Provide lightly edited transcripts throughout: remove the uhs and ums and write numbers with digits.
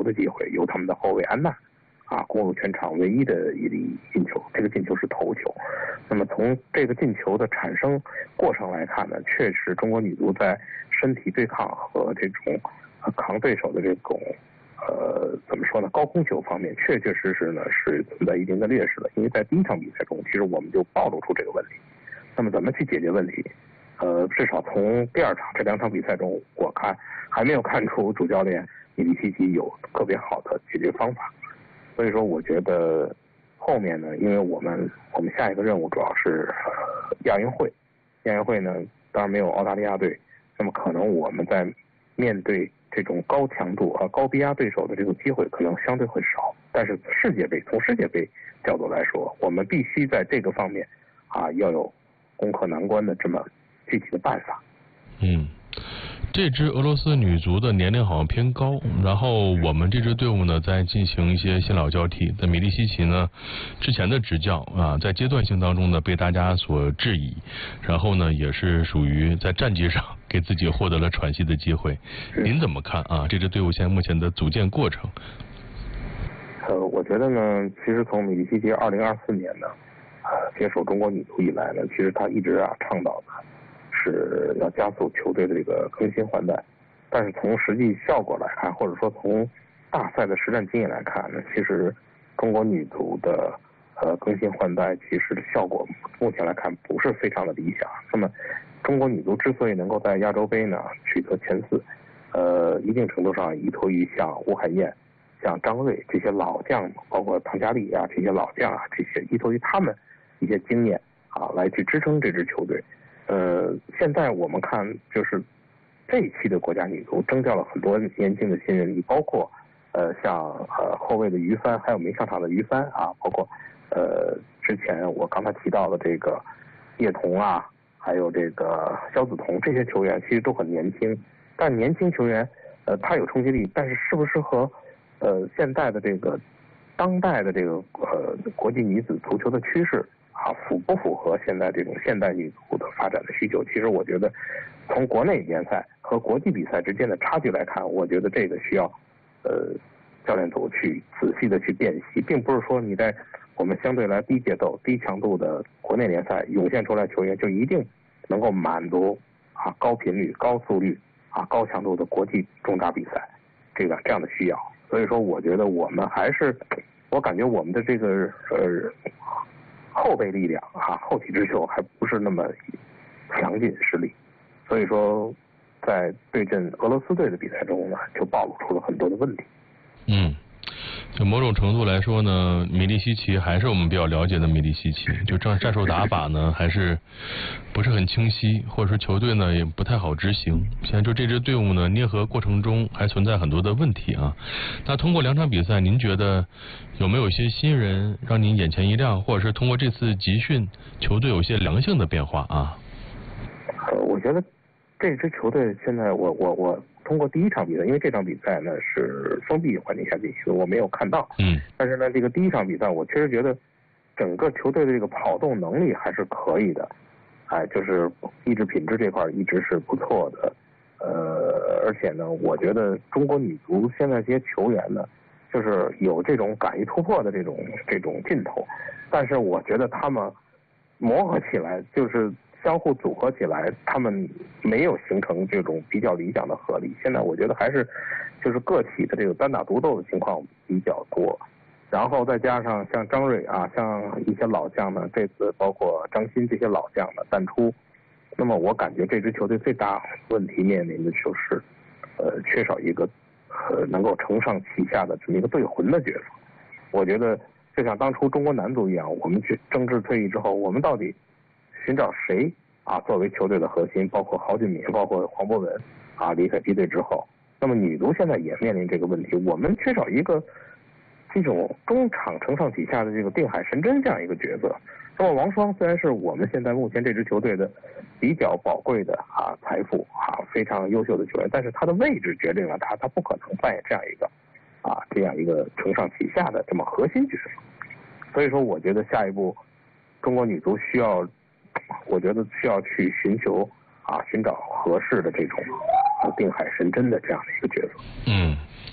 球的机会，由他们的后卫安娜攻入全场唯一的一粒进球，这个进球是头球。那么从这个进球的产生过程来看呢，确实中国女足在身体对抗和这种扛对手的这种怎么说呢，高空球方面确实呢是存在一定的劣势的。因为在第一场比赛中，其实我们就暴露出这个问题。那么怎么去解决问题？至少从第二场这2场比赛中，我看还没有看出主教练米利西奇有特别好的解决方法。所以说，我觉得后面呢，因为我们下一个任务主要是亚运会，亚运会呢当然没有澳大利亚队，那么可能我们在面对这种高强度高逼压对手的这个机会可能相对会少。但是从世界杯角度来说，我们必须在这个方面要有攻克难关的这么具体的办法。 这支俄罗斯女足的年龄好像偏高，然后我们这支队伍呢在进行一些新老交替。在米利西奇呢之前的执教在阶段性当中呢被大家所质疑，然后呢也是属于在战绩上给自己获得了喘息的机会。您怎么看这支队伍现在目前的组建过程？ 我觉得呢，其实从米利西奇2024年呢接手中国女足以来呢，其实他一直倡导的是要加速球队的这个更新换代。但是从实际效果来看，或者说从大赛的实战经验来看呢，其实中国女足的更新换代其实效果目前来看不是非常的理想。那么中国女足之所以能够在亚洲杯呢取得前4，一定程度上依托于像吴海燕、像张睿这些老将，包括唐佳丽这些老将这些依托于他们一些经验来去支撑这支球队。现在我们看就是这一期的国家女足征调了很多年轻的新人，你包括像后卫的于帆，还有没上场的于帆包括之前我刚才提到的这个叶童还有这个肖子彤，这些球员其实都很年轻。但年轻球员他有冲击力，但是是不是和现在的这个当代的这个国际女子足球的趋势符不符合现在这种现代女足的发展的需求？其实我觉得从国内联赛和国际比赛之间的差距来看，我觉得这个需要教练组去仔细的去辨析，并不是说你在我们相对来低节奏低强度的国内联赛涌现出来球员就一定能够满足高频率高速率高强度的国际重大比赛这样的需要。所以说我觉得我们我感觉我们的这个后备力量后起之秀还不是那么强劲实力。所以说在对阵俄罗斯队的比赛中呢，就暴露出了很多的问题。 就某种程度来说呢，米利西奇还是我们比较了解的米利西奇，就这样战术打法呢还是不是很清晰，或者说球队呢也不太好执行。现在就这支队伍呢捏合过程中还存在很多的问题那通过2场比赛，您觉得有没有一些新人让您眼前一亮，或者是通过这次集训球队有一些良性的变化我觉得这支球队现在我通过第一场比赛，因为这场比赛呢是封闭环境下进行，我没有看到。但是呢，这个第一场比赛，我确实觉得整个球队的这个跑动能力还是可以的，就是意志品质这块一直是不错的。而且呢，我觉得中国女足现在这些球员呢，就是有这种敢于突破的这种劲头，但是我觉得他们磨合起来就是相互组合起来，他们没有形成这种比较理想的合力。现在我觉得还是就是个体的这个单打独斗的情况比较多，然后再加上像张睿像一些老将呢，这次包括张欣这些老将呢淡出，那么我感觉这支球队最大问题面临的就是缺少一个能够承上启下的这么一个队魂的角色。我觉得就像当初中国男足一样，我们去政治退役之后，我们到底寻找谁作为球队的核心，包括郝俊敏，包括黄博文离开梯队之后，那么女足现在也面临这个问题，我们缺少一个这种中场承上启下的这个定海神针这样一个角色。那么王霜虽然是我们现在目前这支球队的比较宝贵的财富非常优秀的球员，但是他的位置决定了他不可能扮演这样一个承上启下的这么核心角色。所以说我觉得下一步中国女足需要去寻找合适的这种定海神针的这样的一个角色。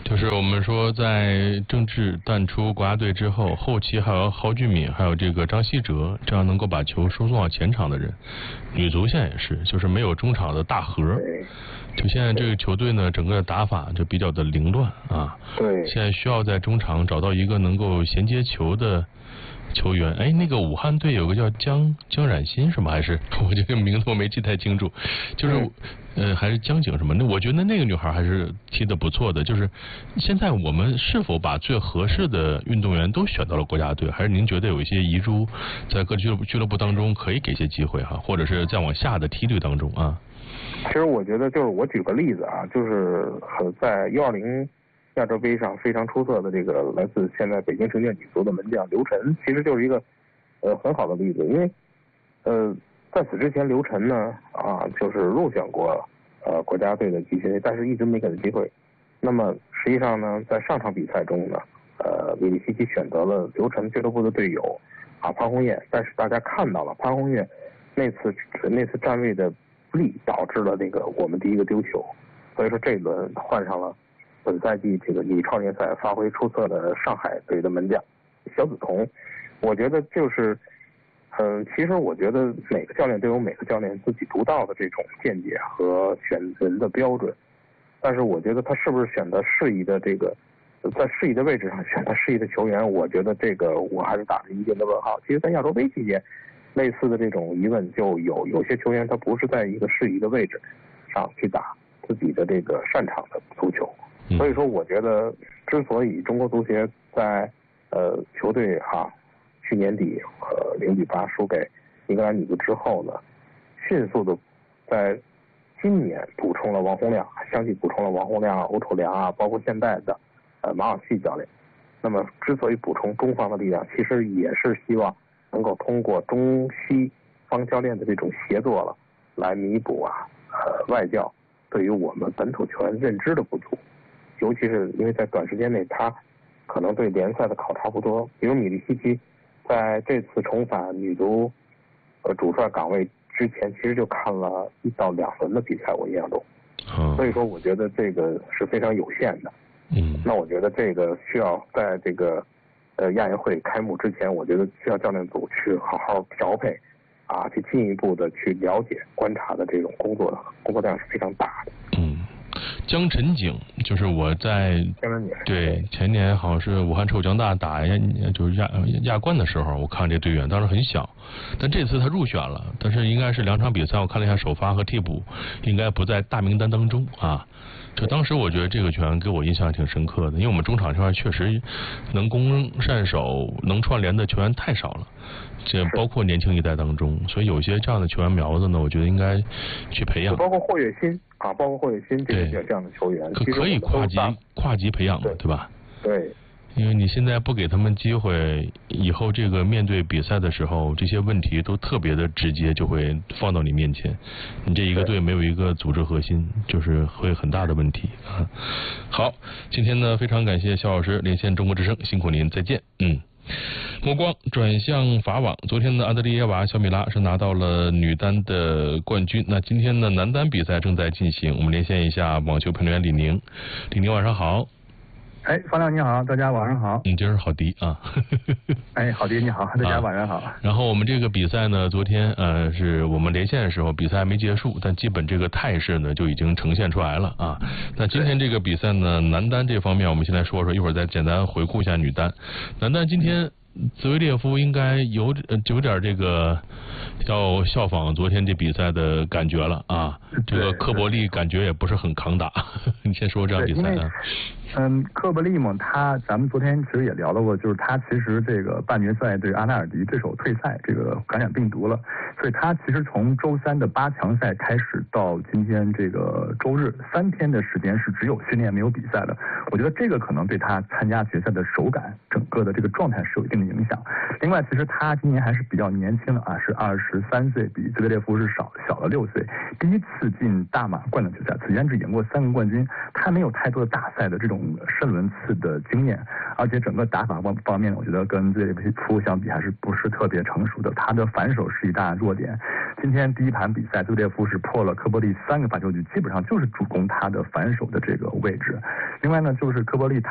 就是我们说在郑智淡出国家队之后，后期还有郝俊敏，还有这个张稀哲，这样能够把球输送到前场的人。女足现在也是，就是没有中场的大核。就现在这个球队呢，整个打法就比较的凌乱啊。 对。 现在需要在中场找到一个能够衔接球的球员。哎，那个武汉队有个叫江冉馨是吗？还是我这个名字我没记太清楚，就是还是江景什么？那我觉得那个女孩还是踢得不错的。就是现在我们是否把最合适的运动员都选到了国家队，还是您觉得有一些遗珠在各俱乐部当中可以给些机会哈，或者是再往下的梯队当中啊？ 其实我觉得就是我举个例子啊，就是在120亚洲杯上非常出色的这个来自现在北京城建女足的门将刘晨，其实就是一个很好的例子。因为在此之前刘晨呢就是入选过国家队的集训队，但是一直没给他机会。那么实际上呢，在上场比赛中呢米利西奇选择了刘晨俱乐部的队友潘宏彦，但是大家看到了潘宏彦那次站位的不利，导致了我们第一个丢球。所以说这一轮换上了本赛季这个女超联赛发挥出色的上海队的门将小梓潼。我觉得就是其实我觉得每个教练都有每个教练自己独到的这种见解和选人的标准，但是我觉得他是不是选择适宜的在适宜的位置上选择适宜的球员，我觉得这个我还是打着一定的问号。其实在亚洲杯期间类似的这种疑问就有些球员他不是在一个适宜的位置上去打自己的这个擅长的足球。所以说我觉得之所以中国足协在球队去年底0-8输给英格兰女足之后呢，迅速的在今年补充了王洪亮，相继补充了王洪亮、欧楚良包括现在的马晓旭教练。那么之所以补充中方的力量，其实也是希望能够通过中西方教练的这种协作了，来弥补外教对于我们本土球员认知的不足。尤其是因为在短时间内他可能对联赛的考察不多，比如米利西奇在这次重返女足主帅岗位之前，其实就看了1到2轮的比赛，我印象中。所以说我觉得这个是非常有限的。那我觉得这个需要在这个亚运会开幕之前，我觉得需要教练组去好好调配去进一步的去了解观察的这种工作量是非常大的。 江晨景就是我在对前年好像是武汉臭江大打就是亚冠的时候，我看这队员当时很小，但这次他入选了，但是应该是2场比赛我看了一下首发和替补，应该不在大名单当中就当时我觉得这个球员给我印象挺深刻的，因为我们中场这块确实能攻善守能串联的球员太少了，这包括年轻一代当中，所以有些这样的球员苗子呢，我觉得应该去培养， 包括霍跃新这样的球员， 可以跨级培养的，对吧？ 对。 因为你现在不给他们机会，以后这个面对比赛的时候，这些问题都特别的直接就会放到你面前。你这一个队没有一个组织核心，就是会很大的问题好，今天呢非常感谢肖老师连线中国之声，辛苦您，再见。目光转向法网，昨天的安德烈耶娃小米拉是拿到了女单的冠军。那今天呢男单比赛正在进行，我们连线一下网球评论员李宁。李宁晚上好。 方亮你好，大家晚上好。 今儿好迪好迪你好，大家晚上好。 然后我们这个比赛呢，昨天是我们连线的时候比赛还没结束，但基本这个态势呢就已经呈现出来了那今天这个比赛呢，男单这方面我们先来说说，一会儿再简单回顾一下女单。男单今天兹维列夫应该有点这个要效仿昨天这比赛的感觉了这个科伯利感觉也不是很抗打你先说这场比赛科伯利嘛，咱们昨天其实也聊到过，就是他其实这个半决赛对阿纳尔迪对手退赛，这个感染病毒了，所以他其实从周3的8强赛开始到今天这个周日3天的时间是只有训练没有比赛的。我觉得这个可能对他参加决赛的手感，整个的这个状态是有一定的影响。另外，其实他今年还是比较年轻的是23岁，比兹维列夫是小了6岁，第一次进大满贯的决赛，此前只赢过3个冠军，他没有太多的大赛的这种深轮次的经验，而且整个打法方面，我觉得跟兹维列夫相比还是不是特别成熟的。他的反手是一大弱点。 今天第一盘比赛，杜列夫是破了科波利3个发球局，基本上就是主攻他的反手的这个位置。另外呢，就是科波利